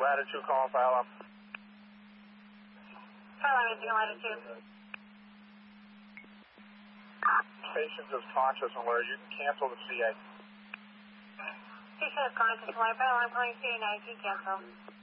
Latitude, calling for help. Latitude. Patient is conscious and alert. You can cancel the CA. Patient is conscious and alert. I'm calling CA 19, cancel.